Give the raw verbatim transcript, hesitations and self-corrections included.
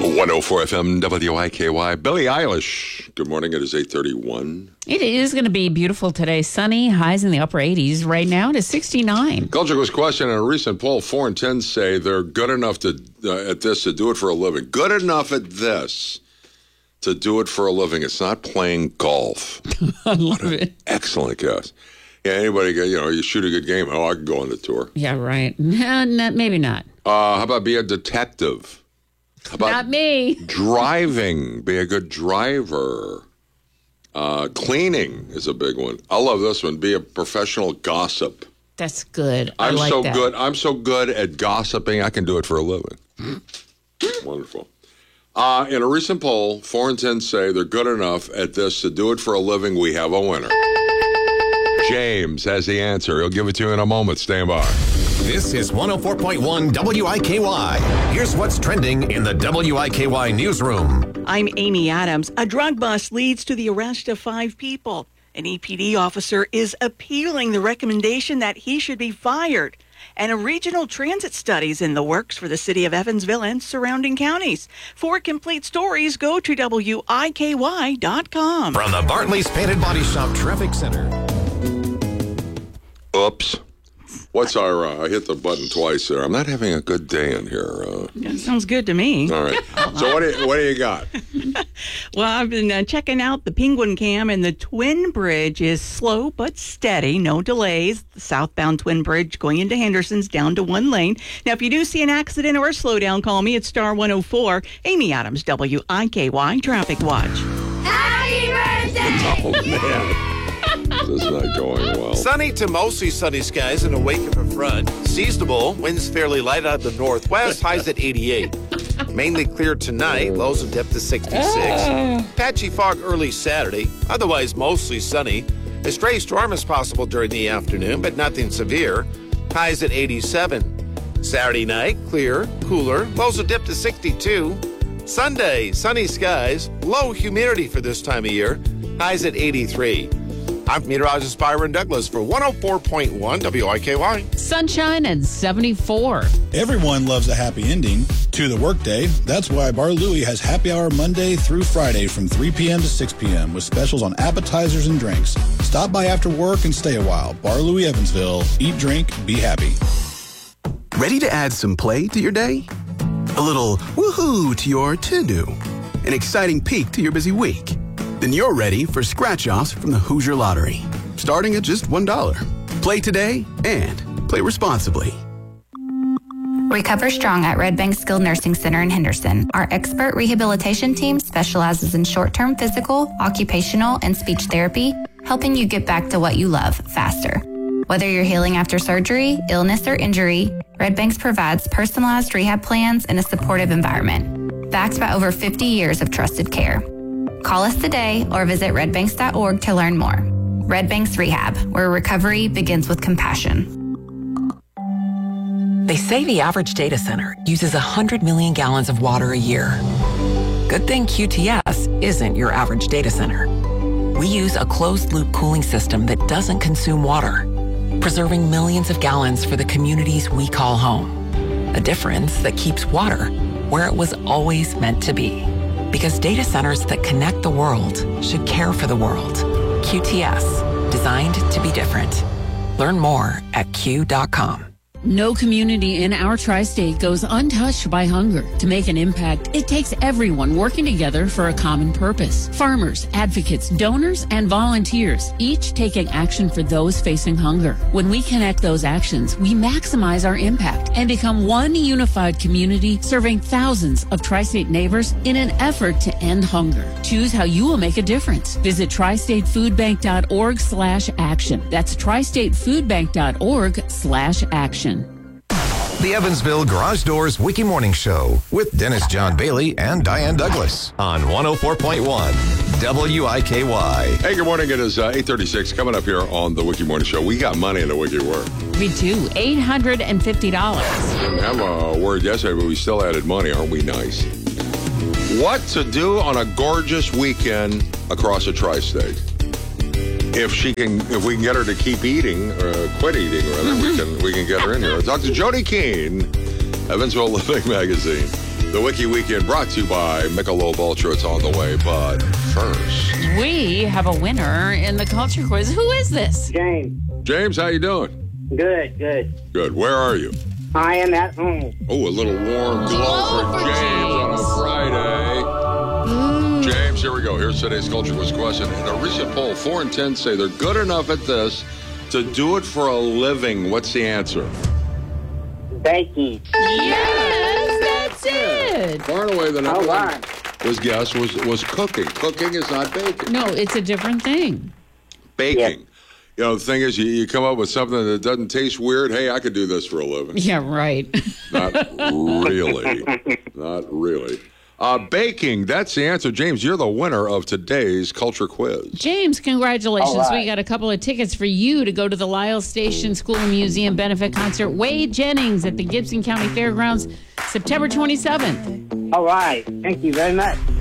one oh four F M W I K Y. Billie Eilish. Good morning. It is eight thirty-one. It is going to be beautiful today. Sunny, highs in the upper eighties. Right now it is sixty-nine. Culture was questioned in a recent poll. Four in ten say they're good enough to uh, at this to do it for a living. Good enough at this to do it for a living. It's not playing golf. I love it. Excellent guess. Yeah, anybody, you know, you shoot a good game. Oh, I can go on the tour. Yeah, right. No, no, maybe not. Uh, how about be a detective? How about not me. Driving. Be a good driver. Uh, cleaning is a big one. I love this one. Be a professional gossip. That's good. I I'm like so that. good. I'm so good at gossiping. I can do it for a living. Wonderful. Uh, in a recent poll, four in ten say they're good enough at this to do it for a living. We have a winner. James has the answer. He'll give it to you in a moment. Stand by. This is one oh four point one W I K Y. Here's what's trending in the W I K Y newsroom. I'm Amy Adams. A drug bust leads to the arrest of five people. An E P D officer is appealing the recommendation that he should be fired. And a regional transit study is in the works for the city of Evansville and surrounding counties. For complete stories, go to W I K Y dot com. From the Bartley's Painted Body Shop Traffic Center. Oops. What's our, uh, I hit the button twice there. I'm not having a good day in here. Uh, That sounds good to me. all right. So what do you, what do you got? Well, I've been uh, checking out the Penguin Cam, and the Twin Bridge is slow but steady. No delays. The southbound Twin Bridge going into Henderson's down to one lane. Now, if you do see an accident or a slowdown, call me at star one oh four. Amy Adams, W I K Y Traffic Watch. Happy birthday! Oh, man. This is not going well. Sunny to mostly sunny skies and a wake of a front. Seasonable, winds fairly light out of the northwest, highs at eighty-eight. Mainly clear tonight, lows will dip to sixty-six. Patchy fog early Saturday, otherwise mostly sunny. A stray storm is possible during the afternoon, but nothing severe. Highs at eighty-seven. Saturday night, clear, cooler, lows will dip to sixty-two. Sunday, sunny skies, low humidity for this time of year, highs at eighty-three. I'm meteorologist Byron Douglas for one oh four point one W I K Y. Sunshine and seventy-four. Everyone loves a happy ending to the workday. That's why Bar Louie has happy hour Monday through Friday from three p.m. to six p.m. with specials on appetizers and drinks. Stop by after work and stay a while. Bar Louie Evansville. Eat, drink, be happy. Ready to add some play to your day? A little woohoo to your to-do? An exciting peek to your busy week? Then you're ready for scratch-offs from the Hoosier Lottery, starting at just one dollar. Play today and play responsibly. Recover Strong at Red Bank Skilled Nursing Center in Henderson. Our expert rehabilitation team specializes in short-term physical, occupational, and speech therapy, helping you get back to what you love faster. Whether you're healing after surgery, illness, or injury, Red Banks provides personalized rehab plans in a supportive environment, backed by over fifty years of trusted care. Call us today or visit red banks dot org to learn more. Red Banks Rehab, where recovery begins with compassion. They say the average data center uses one hundred million gallons of water a year. Good thing Q T S isn't your average data center. We use a closed-loop cooling system that doesn't consume water, preserving millions of gallons for the communities we call home. A difference that keeps water where it was always meant to be. Because data centers that connect the world should care for the world. Q T S, designed to be different. Learn more at Q dot com. No community in our tri-state goes untouched by hunger. To make an impact, it takes everyone working together for a common purpose. Farmers, advocates, donors, and volunteers, each taking action for those facing hunger. When we connect those actions, we maximize our impact and become one unified community serving thousands of tri-state neighbors in an effort to end hunger. Choose how you will make a difference. Visit tri state food bank dot org slash action. That's tri state food bank dot org slash action. The Evansville Garage Doors Wiki Morning Show with Dennis John Bailey and Diane Douglas on one oh four point one W I K Y. Hey, good morning. It is uh, eight thirty-six. Coming up here on the Wiki Morning Show. We got money in the Wiki Word. We do. eight hundred fifty dollars. Didn't have a word yesterday, but we still added money. Aren't we nice? What to do on a gorgeous weekend across a tri-state? If she can, if we can get her to keep eating, or quit eating, rather, we can we can get her in here. Talk to Jody Keene, Evansville Living Magazine. The Wiki Weekend brought to you by Michelob Ultra. It's on the way, but first, We have a winner in the culture quiz. Who is this? James. James, how you doing? Good, good. Good. Where are you? I am at home. Oh, a little warm glow for James on a Friday. James, here we go. Here's today's culture quiz question. In a recent poll, four in ten say they're good enough at this to do it for a living. What's the answer? Baking. Yes, that's it. Far and away, the number All one right. was guess was was cooking. Cooking is not baking. No, it's a different thing. Baking. You know, the thing is, you, you come up with something that doesn't taste weird. Hey, I could do this for a living. Yeah, right. Not really. Not really. Uh, baking, that's the answer. James, you're the winner of today's culture quiz. James, congratulations. All right. We got a couple of tickets for you to go to the Lyle Station School and Museum benefit concert. Wade Jennings at the Gibson County Fairgrounds, September twenty-seventh. All right. Thank you very much.